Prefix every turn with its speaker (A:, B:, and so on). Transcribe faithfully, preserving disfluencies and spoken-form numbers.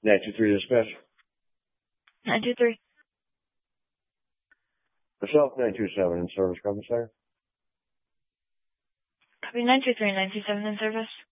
A: nine two three dispatch.
B: nine two three.
A: Myself, nine two seven in service, Company Center.
B: Copy nine two three, nine two seven in service.